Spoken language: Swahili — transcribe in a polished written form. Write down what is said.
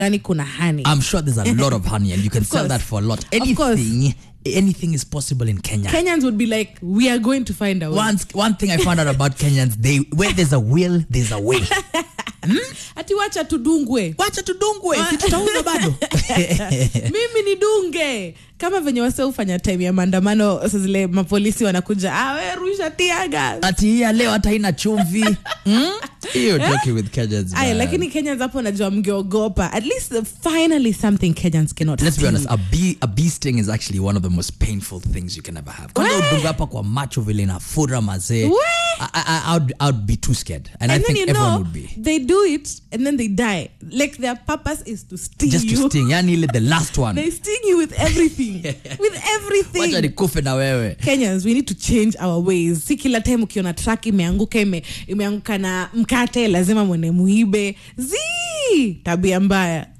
kuna honey. I'm sure there's a lot of honey and you can sell that for a lot. Anything is possible in Kenya. Kenyans would be like, we are going to find a way. One thing I found out about Kenyans, where there's a will, there's a way. Ati wacha tudungwe. Tutauza bado. Mimi ni dunge. Kama venye wase ufanya time ya maandamano zile mapolisi wanakuja, we rusha tiaga. Ati ya leo hata haina chumvi. You're joking with Kenyans. Lakini Kenyans hapo najua mngeogopa. At least finally something Kenyans cannot. Let's be honest, a bee sting is actually one of the most painful things you can ever have. Kama udunga hapa kwa macho vile na fura mazee. I'd be too scared. And I think everyone would be. They do it and then they die. Like their purpose is to sting you. Just to sting. Yani the last one. They sting you with everything. With everything. Wacha nikufe na wewe. Kenyans, we need to change our ways. Si kila time ukiona truck imeanguka na mkate lazima mwende muibe. Tabia mbaya.